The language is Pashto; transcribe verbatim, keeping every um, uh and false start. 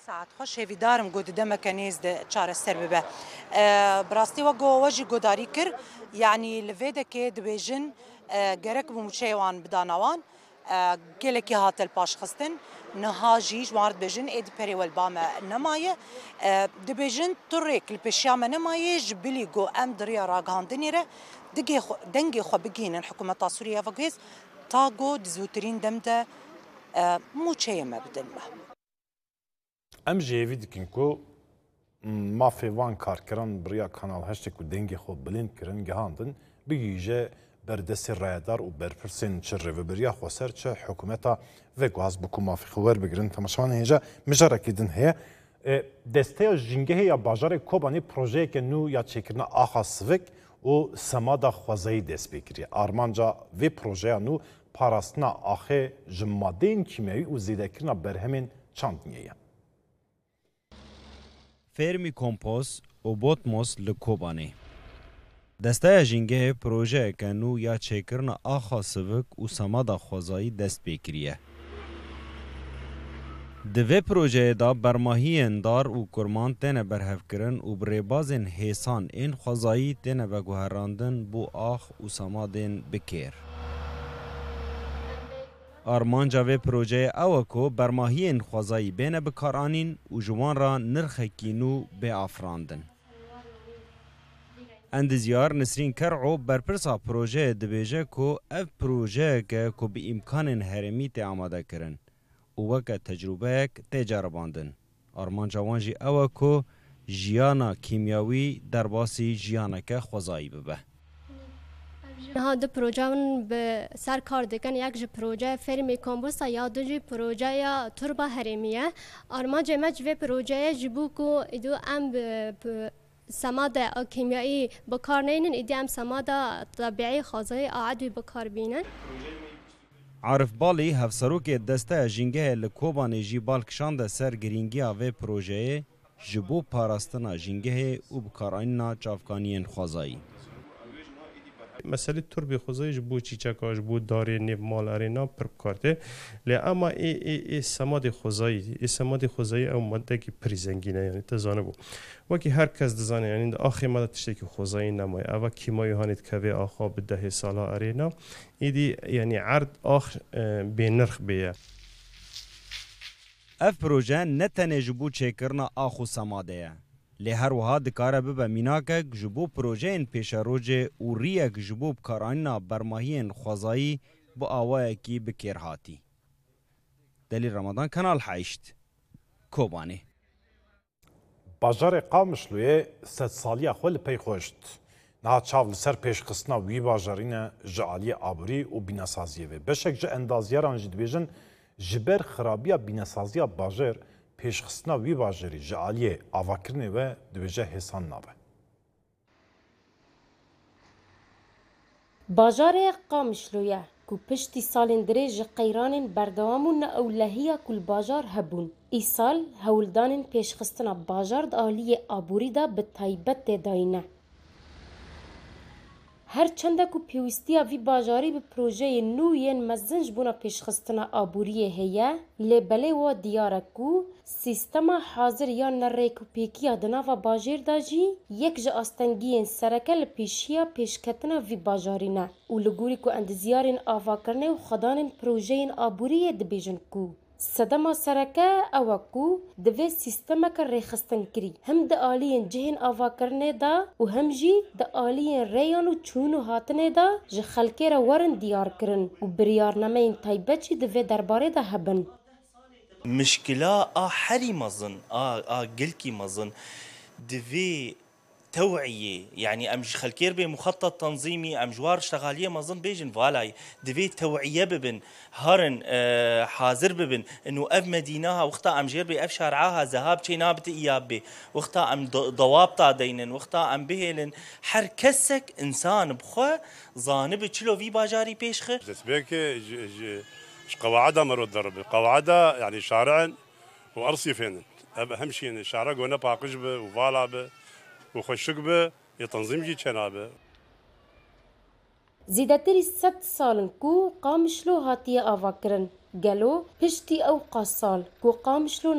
ساعت خوش هیوی دارم گود دمکنیز ده چاره سر ببه براستی و گوواجی گوداری کر یعنی لویده که دبیجن گرک بموچهوان بدانوان گلکی هاتل پاش خستن نهاجیج وارد بيجن ايد بري والبامه نمايه دبيجن طريق البشامه نمايه جبلي جو ام دريا راغاندنيره دغي دنگي خو بگين الحكومه السوريه فوجيز تاغو دزوترين دمده موچه مبدنه ام جيوي دكنكو ما في وان كاركران بريا كانال هاشتك دنگي خو بلين كرن گهاندن بيجه بردست رادار و برپرسین چه ریوبریا خواسر چه حکومتا و گواز بکو مافی خوار بگیرن تماشاوان هنجا مجاره کدن هیا دسته جنگه یا باجار کوبانی پروژه که نو یا چکرنا آخا سوک و سمادا خوازایی دست بگیری آرمانجا و پروژه نو پاراستنا آخه جمادین کیمیایی و زیده کرنا برهمین چند نیه فرمی کمپوز و بوتموس لکوبانی دسته جنگه پروژه کنو یا چکرنا آخا سوک و سمادا خوزایی دست بکریه. دوی پروژه دا برماهی اندار و کرمان تنه برهف کرن و بریبازن حیسان این خوزایی تنه بگوهراندن بو آخ و سمادن بکر. آرمانجا وی پروژه اوکو برماهی این خوزایی بین بکارانین و جوان را نرخکینو به افراندن. اندزیار نسرین کرعو برپرسا پروژه دبیجه کو اف پروژه که کو بی امکان هرمی تی آماده کرن او وکا تجربه که تجرباندن آرمان جوانجی او کو جیانا کیمیاوی در باسی جیانا که خوزایی ببه ها دو پروژه من به سر کار دکن یک جی پروژه فرمی کامبوستا یا دو جی پروژه یا تربا هرمیه آرمان جمج و پروژه جبو کو ایدو ام سماد کیمیایی بکار نینن ایدی ام سماد طبیعی خازای عادی بکار بینن عارف بالی هفسروک دسته جنگه لکوبان جی بالکشان سر گرینگی و پروژه جبو پاراستنا جنگه و بکارانینا چافکانین خازایی مسئله تربی خوزای جبو چیچکاش بو داری نیو مال ارینا پر کارته لی اما ای ای ای سماد خوزایی ای سماد خوزایی او ماده کی پریزنگینه یعنی تزانه بو وکی هر کس دزانه یعنی آخری ماده تشتی که خوزایی نمای اوا کیمایی هانید کوی آخا به ده سالا ارینا ایدی یعنی عرض آخ به نرخ بیه اف پروژه نتنه جبو چکرنا آخو سماده لی هر وها دکاره ببه میناکک جبو پروژین پیش روژه و ریک جبو بکارانینا برماهین خوزایی با آوائه کی بکر هاتی. دلی رمضان کانال حیشت کوبانی باجار قامشلوی ست سالی خول پی خوشت نه چاول سر پیش قسنا وی باجارین جعالی آبری و بیناسازیه و بشک جه اندازیاران جد بیجن جبر خرابیا بیناسازیا باجار پیشخستنا وی باجری جعالی آواکرنه و دویجه حسان نابه. باجار قامشلویه کو پشتی سالین دریج قیران بردوامون اولهیا کل باجار هبون. ای سال هولدان پیشخستنا باجار دالی آبوری دا به تایبت داینه. هر چنده کو پیوستی وی باجاری به پروژه نوین مزنج بونا پیشخستنا آبوریه هیا لبله و دیارکو سیستما حاضر یا نریکو پیکیا دناوا باجیر داجی یک جا آستنگین سرکل پیشیا پیشکتنا وی باجارینا و لگوری کو اندزیارین آوا کرنه و خدان پروژه آبوریه دبیجن کو صدما سرکه اوکو دوی سیستما که ریخستن کری هم د آلین جهن آوا کرنه دا و هم جی د آلین ریان و چون و هاتنه دا جه خلکه را ورن دیار کرن و بریارنامه این تایبه چی دوی درباره دا هبن مشكلة آه حري مظن آه آه قلكي مظن دوي توعية يعني أمج خلكير بي مخطط تنظيمي أم جوار اشتغالية مظن بيجن فالاي دوي توعية ببن هارن آه حاضر ببن إنه أف مدينها وقتا أم جير بي أف شارعاها ذهاب شي نابت إياب بي وقتا أم ضوابطا دينن وقتا أم بهلن حر كسك إنسان بخوا ظانب تشلو في باجاري بيشخ تسبيك قواعدها مرود ضرب قواعدها يعني شارع وارصفين اهم شيء شارع قلنا باقج به وفالا به وخشق به يتنظيم جي چنابه زیدتری ست سالن کو قامشلو هاتیه آوا کرن گلو پشتی او قاسال کو قامشلو